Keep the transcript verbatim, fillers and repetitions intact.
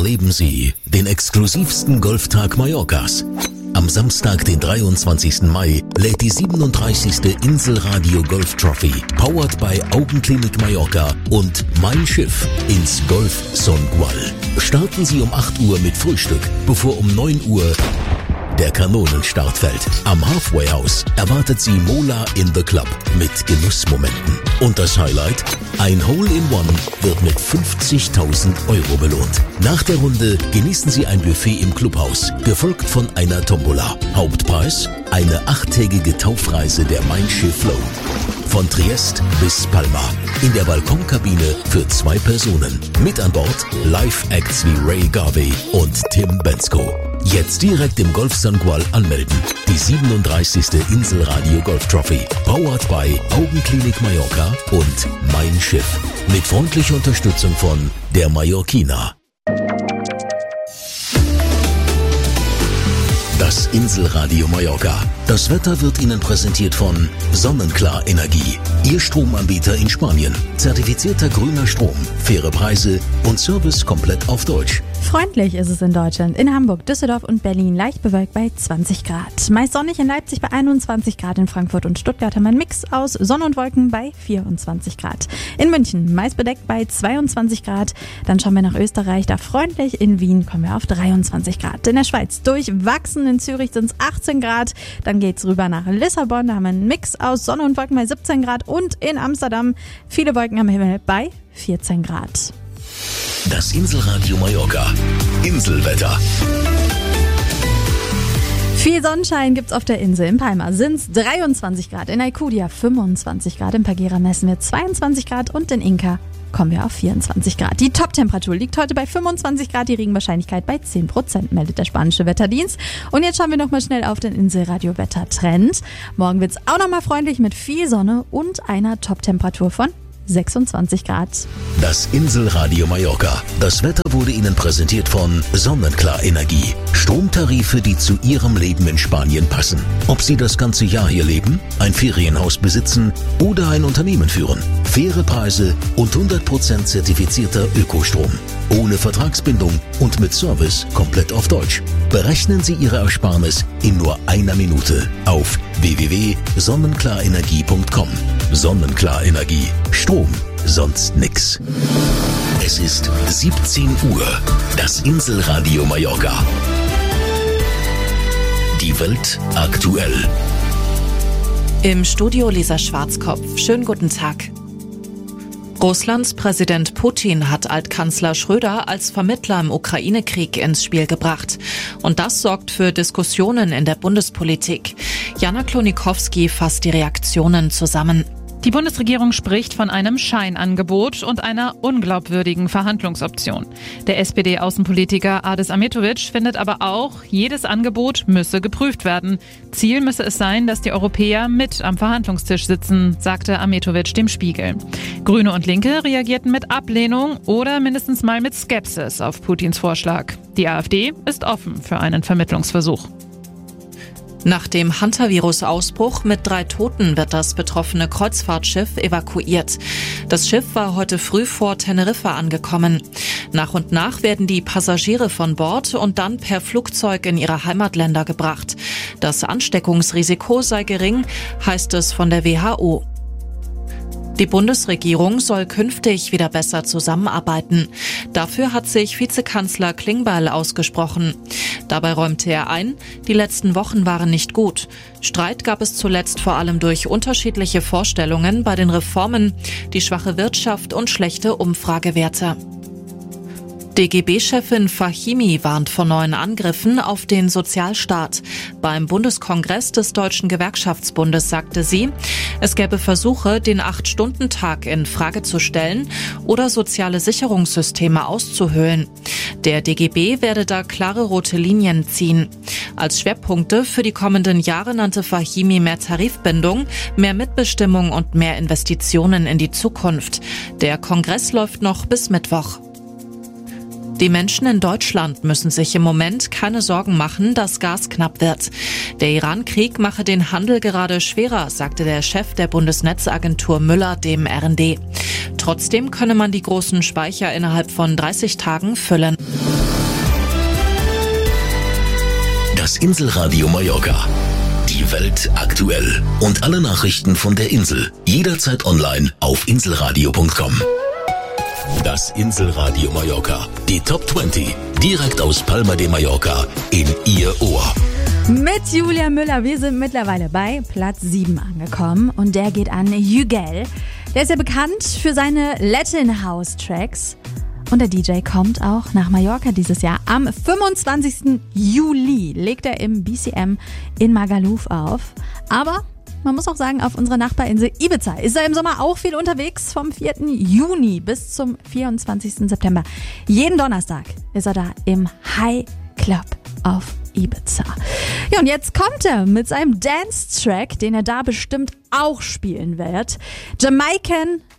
Erleben Sie den exklusivsten Golftag Mallorcas. Am Samstag, den dreiundzwanzigsten Mai, lädt die siebenunddreißigste Inselradio Golf Trophy, powered by Augenklinik Mallorca und Mein Schiff ins Golf Songual. Starten Sie um acht Uhr mit Frühstück, bevor um neun Uhr der Kanonenstart fällt. Am Halfway House erwartet Sie Mola in the Club mit Genussmomenten. Und das Highlight? Ein Hole-in-One wird mit fünfzigtausend Euro belohnt. Nach der Runde genießen Sie ein Buffet im Clubhaus, gefolgt von einer Tombola. Hauptpreis? Eine achttägige Taufreise der Mein Schiff Flow. Von Triest bis Palma. In der Balkonkabine für zwei Personen. Mit an Bord Live-Acts wie Ray Garvey und Tim Bensko. Jetzt direkt im Golf Songual anmelden. Die siebenunddreißigste Inselradio Golf Trophy. Powered by Augenklinik Mallorca und Mein Schiff. Mit freundlicher Unterstützung von der Mallorquina. Das Inselradio Mallorca. Das Wetter wird Ihnen präsentiert von Sonnenklar Energie. Ihr Stromanbieter in Spanien. Zertifizierter grüner Strom, faire Preise und Service komplett auf Deutsch. Freundlich ist es in Deutschland. In Hamburg, Düsseldorf und Berlin leicht bewölkt bei zwanzig Grad. Meist sonnig in Leipzig bei einundzwanzig Grad. In Frankfurt und Stuttgart haben wir einen Mix aus Sonne und Wolken bei vierundzwanzig Grad. In München meist bedeckt bei zweiundzwanzig Grad. Dann schauen wir nach Österreich, da freundlich. In Wien kommen wir auf dreiundzwanzig Grad. In der Schweiz durchwachsen. In Zürich sind es achtzehn Grad. Dann geht's rüber nach Lissabon. Da haben wir einen Mix aus Sonne und Wolken bei siebzehn Grad. Und in Amsterdam viele Wolken am Himmel bei vierzehn Grad. Das Inselradio Mallorca. Inselwetter. Viel Sonnenschein gibt's auf der Insel. In Palma sind's dreiundzwanzig Grad, in Alcudia fünfundzwanzig Grad, in Pagera messen wir zweiundzwanzig Grad und in Inca kommen wir auf vierundzwanzig Grad. Die Top-Temperatur liegt heute bei fünfundzwanzig Grad, die Regenwahrscheinlichkeit bei zehn Prozent, meldet der spanische Wetterdienst. Und jetzt schauen wir nochmal schnell auf den Inselradio-Wettertrend. Morgen wird's auch nochmal freundlich mit viel Sonne und einer Top-Temperatur von sechsundzwanzig Grad. Das Inselradio Mallorca. Das Wetter wurde Ihnen präsentiert von Sonnenklar Energie. Stromtarife, die zu Ihrem Leben in Spanien passen. Ob Sie das ganze Jahr hier leben, ein Ferienhaus besitzen oder ein Unternehmen führen. Faire Preise und hundert Prozent zertifizierter Ökostrom. Ohne Vertragsbindung und mit Service komplett auf Deutsch. Berechnen Sie Ihre Ersparnis in nur einer Minute auf w w w punkt sonnenklar-energie punkt com. Sonnenklar Energie. Strom, sonst nix. Es ist siebzehn Uhr. Das Inselradio Mallorca. Die Welt aktuell. Im Studio Lisa Schwarzkopf. Schönen guten Tag. Russlands Präsident Putin hat Altkanzler Schröder als Vermittler im Ukraine-Krieg ins Spiel gebracht. Und das sorgt für Diskussionen in der Bundespolitik. Jana Klonikowski fasst die Reaktionen zusammen. Die Bundesregierung spricht von einem Scheinangebot und einer unglaubwürdigen Verhandlungsoption. Der S P D-Außenpolitiker Adis Ahmetovic findet aber auch, jedes Angebot müsse geprüft werden. Ziel müsse es sein, dass die Europäer mit am Verhandlungstisch sitzen, sagte Ahmetovic dem Spiegel. Grüne und Linke reagierten mit Ablehnung oder mindestens mal mit Skepsis auf Putins Vorschlag. Die AfD ist offen für einen Vermittlungsversuch. Nach dem Hantavirus-Ausbruch mit drei Toten wird das betroffene Kreuzfahrtschiff evakuiert. Das Schiff war heute früh vor Teneriffa angekommen. Nach und nach werden die Passagiere von Bord und dann per Flugzeug in ihre Heimatländer gebracht. Das Ansteckungsrisiko sei gering, heißt es von der W H O. Die Bundesregierung soll künftig wieder besser zusammenarbeiten. Dafür hat sich Vizekanzler Klingbeil ausgesprochen. Dabei räumte er ein, die letzten Wochen waren nicht gut. Streit gab es zuletzt vor allem durch unterschiedliche Vorstellungen bei den Reformen, die schwache Wirtschaft und schlechte Umfragewerte. D G B-Chefin Fahimi warnt vor neuen Angriffen auf den Sozialstaat. Beim Bundeskongress des Deutschen Gewerkschaftsbundes sagte sie, es gäbe Versuche, den Acht-Stunden-Tag in Frage zu stellen oder soziale Sicherungssysteme auszuhöhlen. Der D G B werde da klare rote Linien ziehen. Als Schwerpunkte für die kommenden Jahre nannte Fahimi mehr Tarifbindung, mehr Mitbestimmung und mehr Investitionen in die Zukunft. Der Kongress läuft noch bis Mittwoch. Die Menschen in Deutschland müssen sich im Moment keine Sorgen machen, dass Gas knapp wird. Der Iran-Krieg mache den Handel gerade schwerer, sagte der Chef der Bundesnetzagentur Müller dem R N D. Trotzdem könne man die großen Speicher innerhalb von dreißig Tagen füllen. Das Inselradio Mallorca. Die Welt aktuell. Und alle Nachrichten von der Insel. Jederzeit online auf inselradio punkt com. Das Inselradio Mallorca. Die Top zwanzig. Direkt aus Palma de Mallorca in Ihr Ohr. Mit Julia Müller. Wir sind mittlerweile bei Platz sieben angekommen. Und der geht an Yügel. Der ist ja bekannt für seine Latin House Tracks. Und der D J kommt auch nach Mallorca dieses Jahr. Am fünfundzwanzigsten Juli legt er im B C M in Magaluf auf. Aber man muss auch sagen, auf unserer Nachbarinsel Ibiza ist er im Sommer auch viel unterwegs. Vom vierten Juni bis zum vierundzwanzigsten September. Jeden Donnerstag ist er da im High Club auf Ibiza. Ja, und jetzt kommt er mit seinem Dance-Track, den er da bestimmt auch spielen wird. Jamaican